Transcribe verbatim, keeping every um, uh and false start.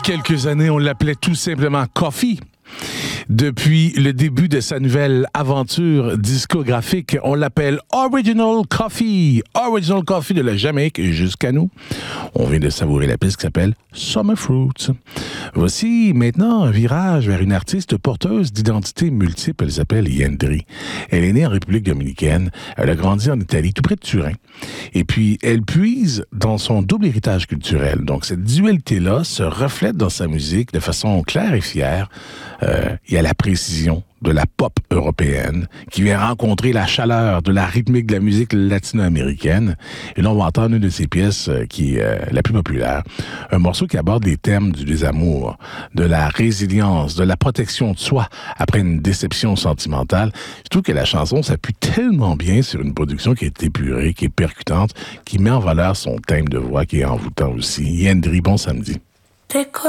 quelques années, on l'appelait tout simplement Coffee. Depuis le début de sa nouvelle aventure discographique, on l'appelle Original Coffee. Original Coffee de la Jamaïque jusqu'à nous. On vient de savourer la piste qui s'appelle Summer Fruits. Voici maintenant un virage vers une artiste porteuse d'identité multiple. Elle s'appelle Yandri. Elle est née en République dominicaine. Elle a grandi en Italie, tout près de Turin. Et puis, elle puise dans son double héritage culturel. Donc, cette dualité-là se reflète dans sa musique de façon claire et fière. Euh, il y a la précision de la pop européenne qui vient rencontrer la chaleur de la rythmique de la musique latino-américaine. Et là, on va entendre une de ses pièces euh, qui est euh, la plus populaire. Un morceau qui aborde les thèmes du désamour, de la résilience, de la protection de soi après une déception sentimentale. Je trouve que la chanson s'appuie tellement bien sur une production qui est épurée, qui est percutante, qui met en valeur son thème de voix qui est envoûtant aussi. Yandri, bon samedi.